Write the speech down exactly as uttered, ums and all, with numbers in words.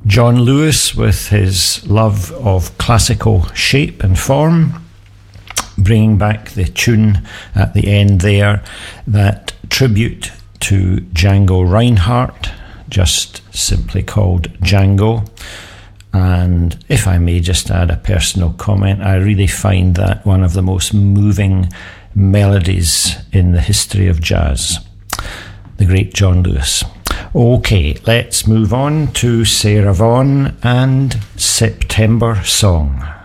John Lewis, with his love of classical shape and form, bringing back the tune at the end there, that tribute to Django Reinhardt, just simply called Django. And if I may just add a personal comment, I really find that one of the most moving melodies in the history of jazz. The great John Lewis. Okay, let's move on to Sarah Vaughan and September Song.